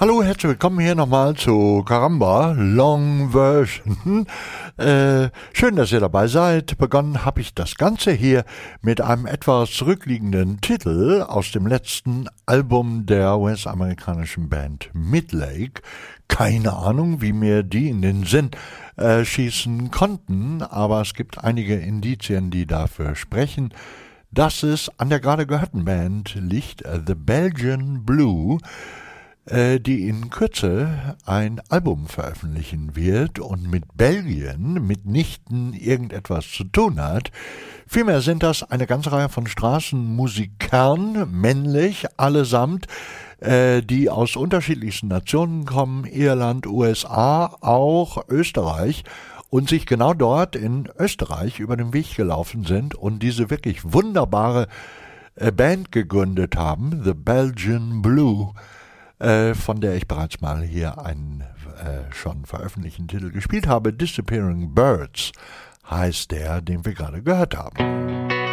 Hallo, herzlich willkommen hier nochmal zu Caramba Long Version. Schön, dass ihr dabei seid. Begonnen habe ich das Ganze hier mit einem etwas zurückliegenden Titel aus dem letzten Album der US-amerikanischen Band Midlake. Keine Ahnung, wie mir die in den Sinn schießen konnten, aber es gibt einige Indizien, die dafür sprechen, dass es an der gerade gehörten Band liegt, The Belgian Blue, die in Kürze ein Album veröffentlichen wird und mit Belgien mitnichten irgendetwas zu tun hat. Vielmehr sind das eine ganze Reihe von Straßenmusikern, männlich allesamt, die aus unterschiedlichsten Nationen kommen, Irland, USA, auch Österreich, und sich genau dort in Österreich über den Weg gelaufen sind und diese wirklich wunderbare Band gegründet haben, The Belgian Blue, von der ich bereits mal hier einen schon veröffentlichten Titel gespielt habe. Disappearing Birds heißt der, den wir gerade gehört haben.